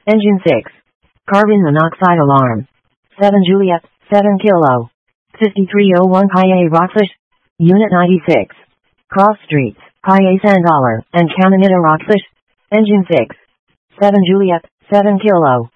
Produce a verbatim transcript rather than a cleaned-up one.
Engine six. Carbon monoxide alarm. seven Juliet, seven Kilo. fifty-three oh one Pi A Rockfish. Unit ninety-six. Cross streets, Pi A Sand Dollar, and Caminita Rockfish. Engine six. seven Juliet, seven Kilo.